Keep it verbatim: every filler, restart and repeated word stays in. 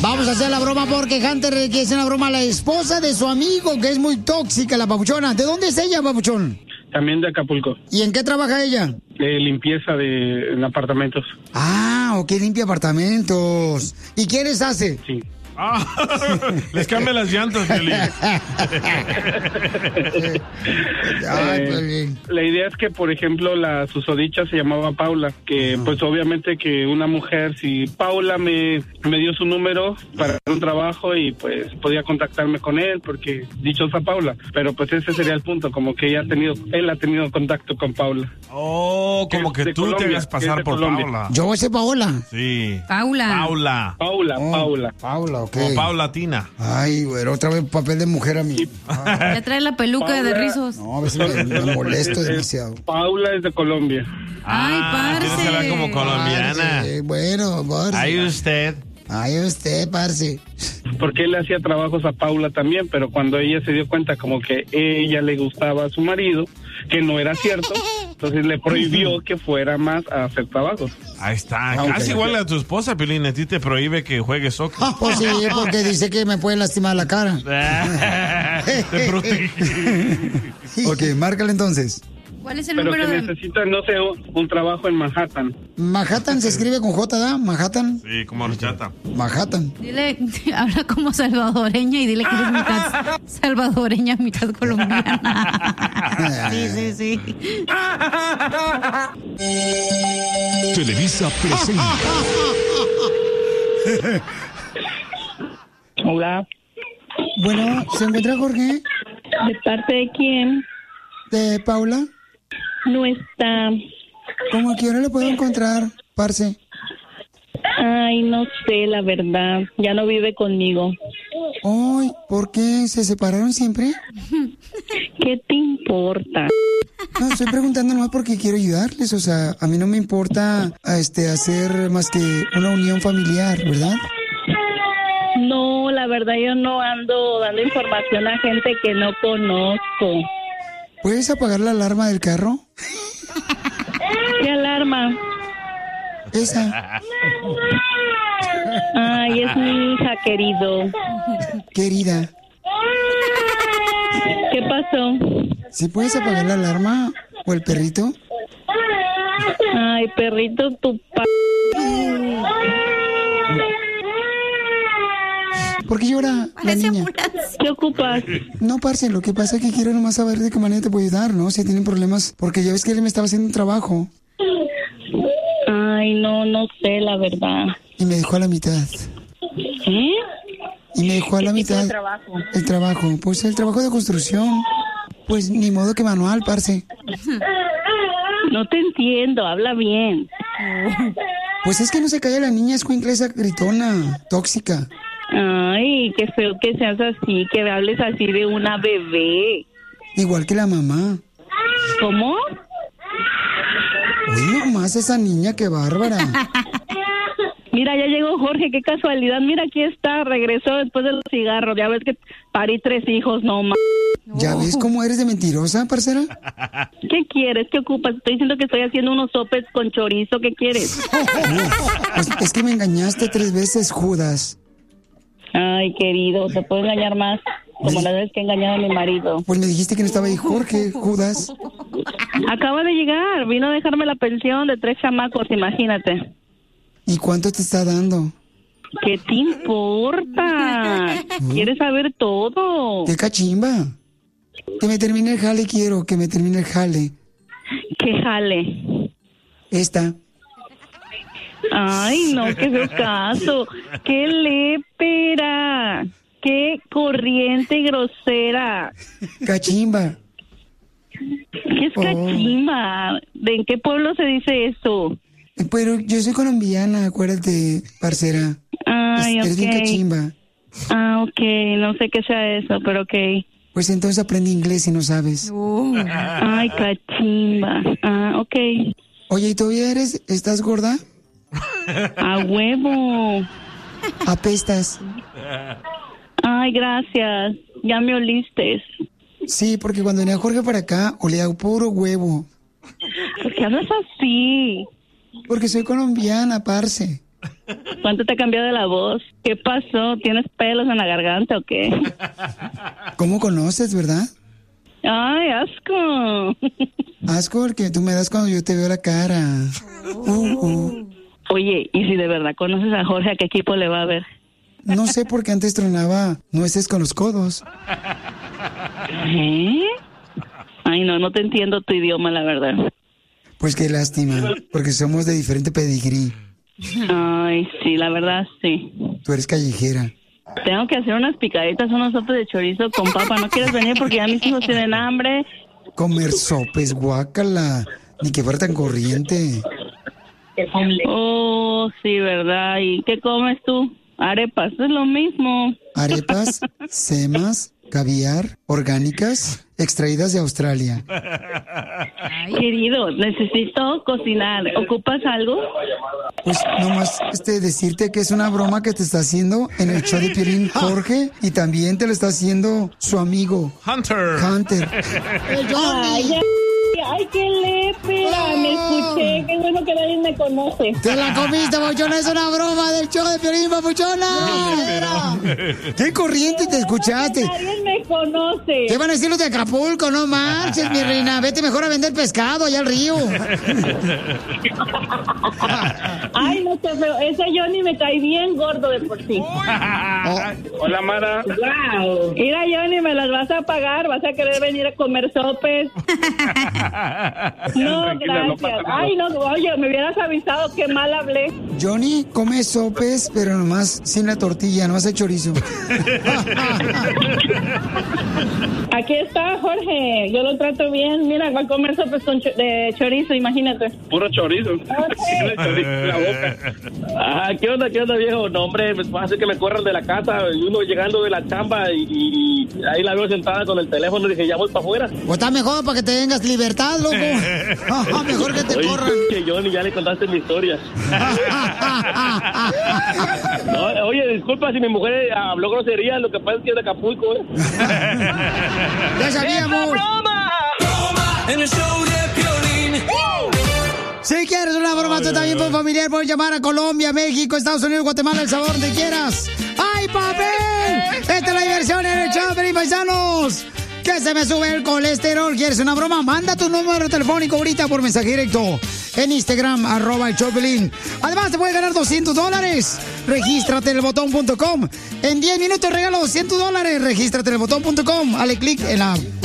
Vamos a hacer la broma porque Hunter quiere hacer una broma a la esposa de su amigo, que es muy tóxica, la papuchona. ¿De dónde es ella, papuchón? También de Acapulco. ¿Y en qué trabaja ella? De limpieza de en apartamentos. Ah, ok, limpia apartamentos. ¿Y qué les hace? Sí. Ah, les cambia las llantas, Piolín. Eh, la idea es que, por ejemplo, la susodicha se llamaba Paula, que uh-huh. pues obviamente que una mujer, si Paula me, me dio su número para un trabajo y pues podía contactarme con él, porque dichosa Paula, pero pues ese sería el punto, como que ella ha tenido, él ha tenido contacto con Paula. Oh, como que, que tú Colombia, te hagas pasar por Colombia. Paula. Yo soy Paola. Sí. Paula. Paula. Paula, oh, Paula. Paula, ok. Como Paulatina. Ay, güey, otra vez papel de mujer a mí. Ah. Ya trae la peluca Paula, de rizos. No, a veces me, me molesto demasiado. Paula es de Colombia. Ay, parce. Tiene que hablar como colombiana. Parce, bueno, parce. Ay, usted. Ay, usted, parce. Porque él le hacía trabajos a Paula también, pero cuando ella se dio cuenta como que ella le gustaba a su marido, que no era cierto, entonces le prohibió que fuera más a hacer trabajos. Ahí está, ah, casi okay, igual okay. a tu esposa, Piolín, a ti te prohíbe que juegues soccer. Pues sí, porque dice que me puede lastimar la cara. Te protege. Ok, márcale entonces. ¿Cuál es el Pero número que de...? necesita, no sé, un, un trabajo en Manhattan. Manhattan se escribe con J, ¿da? Manhattan. Sí, como horchata. Manhattan. Dile, habla como salvadoreña y dile que eres mitad salvadoreña, mitad colombiana. Sí, sí, sí. Televisa presenta. Hola. Bueno, ¿se encuentra Jorge? ¿De parte de quién? ¿De Paula? No está. ¿Cómo a qué hora le puedo encontrar, parce? Ay, no sé, la verdad. Ya no vive conmigo. Ay, ¿por qué? ¿Se separaron siempre? ¿Qué te importa? No, estoy preguntando nomás porque quiero ayudarles. O sea, a mí no me importa este, hacer más que una unión familiar, ¿verdad? No, la verdad yo no ando dando información a gente que no conozco. ¿Puedes apagar la alarma del carro? ¿Qué alarma? Esa. Ay, es mi hija, querido. Querida. ¿Qué pasó? ¿Sí puedes apagar la alarma o el perrito? Ay, perrito, tu pa... ¿Por qué llora la niña? ¿Qué ocupas? No, parce, lo que pasa es que quiero nomás saber de qué manera te puedo ayudar, ¿no? Si tienen problemas, porque ya ves que él me estaba haciendo un trabajo. Ay, no, no sé, la verdad. Y me dejó a la mitad. ¿Eh? Y me dejó a la mitad. ¿Qué tipo de trabajo? El trabajo, pues el trabajo de construcción. Pues ni modo que manual, parce. No te entiendo, habla bien. Pues es que no se calla la niña, es cuinclesa, gritona, tóxica. Ay, qué feo que seas así, que hables así de una bebé. Igual que la mamá. ¿Cómo? Uy, nomás esa niña, qué bárbara. Mira, ya llegó Jorge, qué casualidad. Mira, aquí está, regresó después de los cigarros. Ya ves que parí tres hijos, no más. ¿Ya ves cómo eres de mentirosa, parcera? ¿Qué quieres? ¿Qué ocupas? Estoy diciendo que estoy haciendo unos sopes con chorizo. ¿Qué quieres? Pues es que me engañaste tres veces, Judas. Ay, querido, te puedo engañar más. Como la vez que he engañado a mi marido. Pues me dijiste que no estaba ahí Jorge, Judas. Acaba de llegar, vino a dejarme la pensión de tres chamacos, imagínate. ¿Y cuánto te está dando? ¿Qué te importa? ¿Quieres saber todo? ¡Qué cachimba! Que me termine el jale, quiero, que me termine el jale. ¿Qué jale? Esta. Ay, no, qué feo caso. ¡Qué lépera! ¡Qué corriente y grosera! Cachimba. ¿Qué es cachimba? ¿De en qué pueblo se dice eso? Pero yo soy colombiana, acuérdate, parcera. Ay, es, ok. Eres bien cachimba. Ah, ok, no sé qué sea eso, pero ok. Pues entonces aprende inglés si no sabes. Uh. Ay, cachimba. Ah, ok. Oye, ¿y todavía eres, estás gorda? A huevo. Apestas. Ay, gracias. Ya me oliste. Sí, porque cuando venía Jorge para acá, olía puro huevo. ¿Por qué hablas así? Porque soy colombiana, parce. ¿Cuánto te ha cambiado de la voz? ¿Qué pasó? ¿Tienes pelos en la garganta o qué? ¿Cómo conoces, verdad? Ay, asco. Asco porque tú me das cuando yo te veo la cara. Uh, uh. Oye, ¿y si de verdad conoces a Jorge, a qué equipo le va a ver? No sé por qué antes tronaba nueces con los codos. ¿Eh? Ay, no, no te entiendo tu idioma, la verdad. Pues qué lástima, porque somos de diferente pedigrí. Ay, sí, la verdad, sí. Tú eres callejera. Tengo que hacer unas picaditas, unos sopes de chorizo con papa. ¿No quieres venir porque ya mis hijos tienen hambre? Comer sopes, guácala. Ni que fuera tan corriente. Oh, sí, ¿verdad? ¿Y qué comes tú? Arepas, es lo mismo. Arepas, semas, caviar, orgánicas, extraídas de Australia. Ay, querido, necesito cocinar. ¿Ocupas algo? Pues nomás este, decirte que es una broma que te está haciendo en el show de Piolín Jorge y también te lo está haciendo su amigo Hunter. Hunter. Ay, ya, ay, qué lepera, me escuché. Qué bueno que nadie me conoce. ¡Te la comiste, papuchona! ¡Es una broma del show de Piolín, papuchona! ¡Qué corriente te escuchaste! Nadie me conoce. ¿Qué van a decir los de Acapulco? No marches, mi reina. Vete mejor a vender pescado allá al río. Ay, no sé, pero ese Johnny me cae bien gordo de por sí. Oh, Hola, Mara. Wow. Mira, Johnny, me las vas a pagar. Vas a querer venir a comer sopes. No, Tranquila, no gracias. pasa nada. Ay, no, oye, me hubieras avisado. Qué mal hablé. Johnny come sopes, pero nomás sin la tortilla, nomás el chorizo. Aquí está Jorge. Yo lo trato bien. Mira, va a comer sopes con cho- de chorizo, imagínate. Puro chorizo. Tiene chorizo en la boca. Ah, ¿qué onda, qué onda, viejo? No, hombre, me va a hacer que me corran de la casa y uno llegando de la chamba y, y- y ahí la veo sentada con el teléfono y dije, ya voy para afuera. O está mejor para que te tengas libertad, loco. Mejor que te Oye, corran. que Johnny, ya le contaste mi historia. No, oye, disculpa si mi mujer habló grosería, lo que pasa es que es de Acapulco, ¿eh? Ya sabíamos. En el show de Piolín. Si quieres una broma tú también por familiar, puedes llamar a Colombia, México, Estados Unidos, Guatemala, El Salvador, donde quieras. ¡Ay, papel! Esta es la diversión en el show, Piolín, paisanos. Que se me sube el colesterol. ¿Quieres una broma? Manda tu número telefónico ahorita por mensaje directo en Instagram, arroba el Choplin. Además, te puedes ganar doscientos dólares. Regístrate en el botón punto com. En diez minutos regalo doscientos dólares. Regístrate en el botón punto com. Dale clic en la